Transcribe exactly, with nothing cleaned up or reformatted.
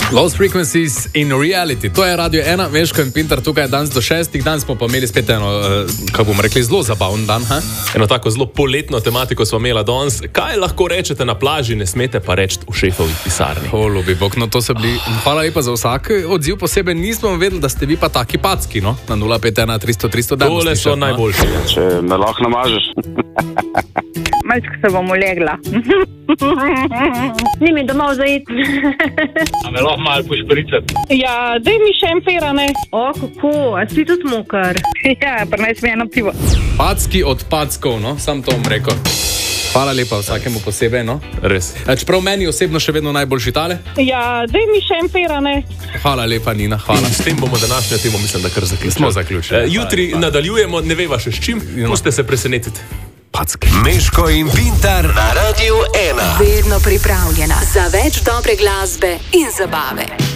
Lost Frequencies in Reality. To je Radio ena, Meško in Pintar tukaj danes do šestih. Danes smo pa imeli spet eno, kako bomo rekli, zelo zabaven dan. Ha? Eno tako zelo poletno tematiko smo imeli danes. Kaj lahko rečete na plaži, ne smete pa reči v šefovi pisarni? O, ljubi bog, no to so bili. Hvala lepa za vsak odziv posebej. Nismo vedeli, da ste vi pa taki packi, no? Na nula pet ena tristo tristo. Tole so najboljši. Če me lahko namažeš. Malčko se bom ulegla. Ni mi domov zaiti. A me lahko malo pošpricati? Ja, daj mi še en pera, ne? O, kako? A si tudi mokar? Ja, prinesi mi eno pivo. Packi od packov, no? Sam to bom rekel. Hvala lepa vsakemu posebej, no? Res. Čeprav meni osebno še vedno najboljši tale. Ja, daj mi še en pera, ne? Hvala lepa, Nina, hvala. S tem bomo današnjo temo, mislim, da kar zaključili. Smo zaključili. E, jutri hvala, nadaljujemo, ne veva še s čim, pustite se presenetiti. Packi. Meško in Pintar na Radiu ena. Vedno pripravljena za več dobre glasbe in zabave.